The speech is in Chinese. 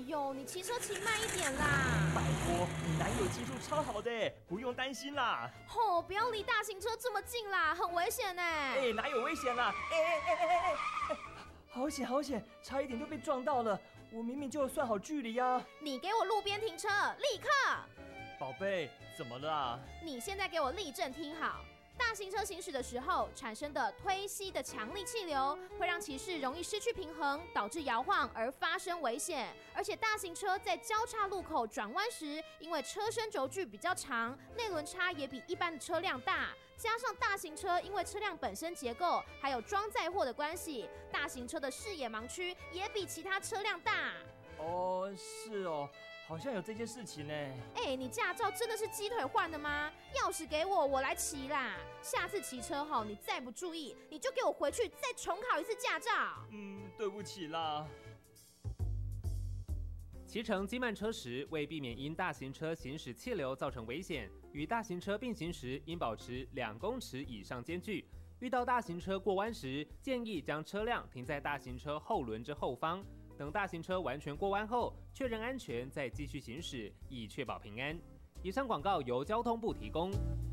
呦，你骑车骑慢一点啦！ 拜托，你男友技术超好的，不用担心啦。 吼，不要离大型车这么近啦，很危险呢。 哪有危险啦？好险好险，差一点就被撞到了。我明明就有算好距离啊。 你给我路边停车，立刻！ 宝贝，怎么了啊？ 你现在给我立正听好。大型车行驶的时候产生的推吸的强力气流，会让骑士容易失去平衡，导致摇晃而发生危险。而且大型车在交叉路口转弯时，因为车身轴距比较长，内轮差也比一般的车辆大，加上大型车因为车辆本身结构还有装载货的关系，大型车的视野盲区也比其他车辆大。 哦，是哦。好像有这件事情呢。 你驾照真的是鸡腿换的吗？钥匙给我，我来骑啦。下次骑车后你再不注意，你就给我回去再重考一次驾照。 对不起啦。 骑乘机慢车时，为避免因大型车行驶气流造成危险，与大型车并行时应保持2公尺以上间距。遇到大型车过弯时，建议将车辆停在大型车后轮之后方。等大型车完全过弯后，确认安全再继续行驶，以确保平安。以上广告由交通部提供。